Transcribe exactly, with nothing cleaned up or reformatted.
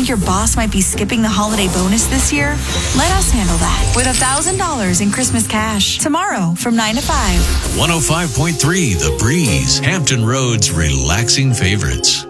Think your boss might be skipping the holiday bonus this year? Let us handle that with one thousand dollars in Christmas cash tomorrow from nine to five. one oh five point three The Breeze, Hampton Road's relaxing favorites.